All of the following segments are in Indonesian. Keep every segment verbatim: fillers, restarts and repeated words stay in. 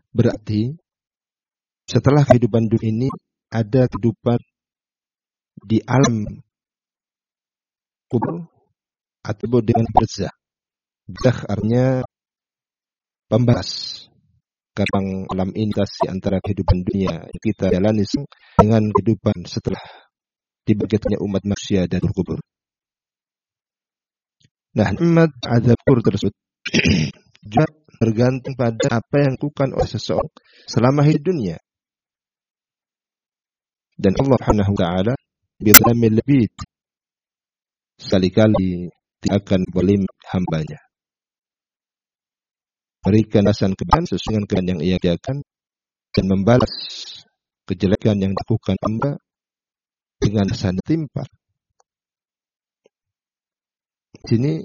Berarti setelah kehidupan dunia ini ada kehidupan di alam kubur atau dengan barzakh. Barzakh artinya pembatas kadang alam ini di antara kehidupan dunia kita jalani dengan kehidupan setelah dibangkitnya umat manusia dari kubur. Nah, nikmat azab kubur tersebut juga bergantung pada apa yang dilakukan oleh seseorang selama hidup dunia. Dan Allah Subhanahu wa taala bidzamil labid sekali-kali tidak akan zalim hambanya. Berikan balasan kebaikan sesuai dengan kebaikan yang ia kerjakan dan membalas kejelekan yang dilakukan hamba dengan balasan timpal. Sini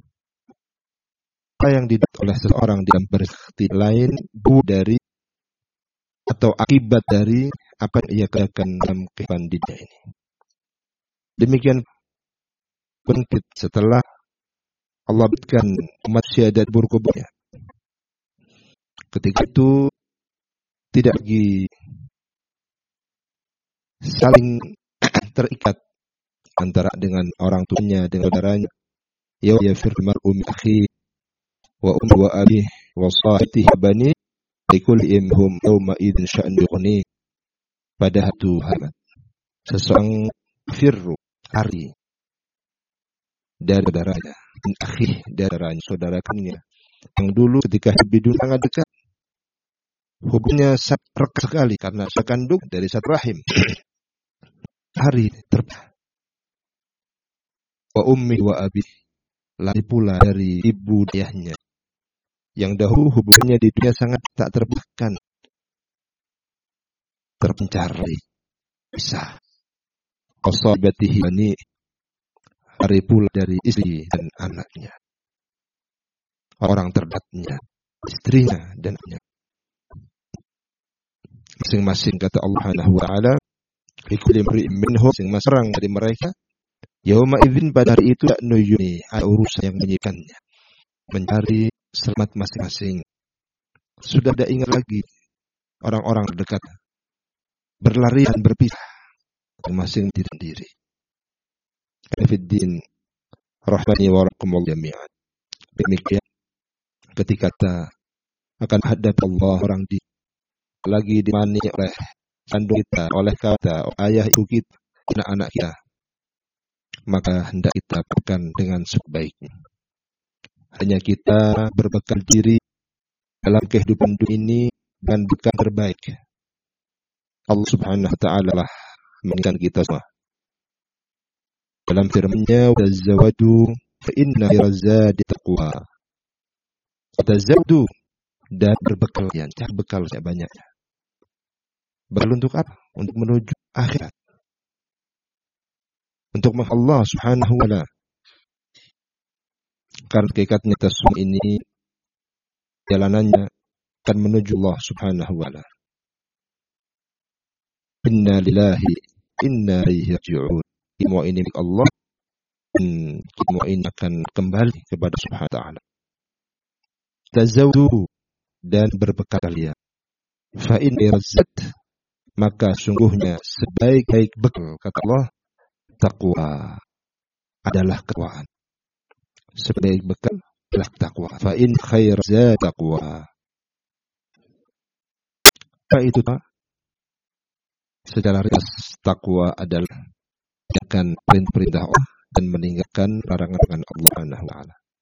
apa yang didapat oleh seseorang dalam berarti lain bu dari atau akibat dari apa yang ia kerjakan dalam kehidupan dunia ini. Demikian bangkit setelah Allah berikan umat manusia dari kubur-kuburnya. Ketika itu tidak lagi saling terikat antara dengan orang tuanya dengan saudaranya. Yauma yafirru mar'u min akhihi wa ummihi wa abihi wa sahibatihi bani likulli imhum yawma idzin sya'nu yughni. Pada itu seseorang firru lari dari saudaranya, min akhihi dari saudaranya, saudara kandungnya yang dulu ketika hidup di dunia sangat dekat. Hubungannya sangat rekat sekali karena sekandung dari satu rahim. Hari terpisah. Wa ummi wa abi, lari pula dari ibu dan ayahnya yang dahulu hubungannya di dunia sangat tak terpisahkan, terpencar, pisah. Qasabatihi bani, hari pula dari istri dan anaknya, orang terdekatnya, istrinya dan anaknya. Masing-masing kata Allah Subhanahu wa taala, likulli imri'in minhum, masing-masing dari mereka yauma idzin pada hari itu nuyuni, ada urusan yang menyikannya, mencari selamat masing-masing. Sudah tidak ingat lagi orang-orang terdekat, berlari dan berpisah masing-masing diri sendiri. Fiddin rahmani wa rahimakumullah jami'an. Demikian ketika kita akan hadap Allah orang di lagi dimani oleh kandung kita, oleh kata oleh ayah ibu kita, anak-anak kita, maka hendak kita lakukan dengan sebaiknya. Hanya kita berbekal diri dalam kehidupan dunia ini dengan bekal terbaik. Allah Subhanahu wa taala lah mengingatkan kita semua dalam firman-Nya, "Tazawwadu fa inna khairaz zadi taqwa." Tazawwadu, dan berbekal, ya, cari bekal sebanyak-banyaknya. Bekal untuk apa? Untuk menuju akhirat. Untuk Allah Subhanahu wa taala. Karena hakikatnya tasawuf ini jalanannya akan menuju Allah Subhanahu wa taala. Inna lillahi inna ilaihi raji'un. Semua ini milik Allah dan semua ini akan kembali kepada Subhanahu wa taala. Tazawwadu, dan berbekal kalian. Fa in irzat, maka sungguhnya sebaik-baik bekal kata Allah takwa adalah ketakwaan. Sebaik bekal adalah takwa. Fa in khair zat takwa. Apa itu tak? Secara ringkas takwa adalah akan perintah Allah dan meninggalkan larangan Allah Subhanahu wa taala.